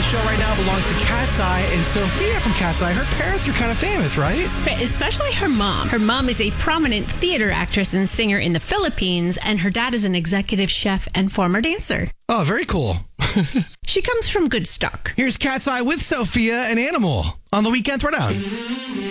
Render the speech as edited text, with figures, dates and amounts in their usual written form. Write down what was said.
show right now belongs to Cat's Eye, and Sophia from Cat's Eye, her parents are kind of famous, right? Especially her mom. Her mom is a prominent theater actress and singer in the Philippines, and her dad is an executive chef and former dancer. Oh, very cool. She comes from good stock. Here's Cat's Eye with Sophia and Animal on the Weekend Throwdown.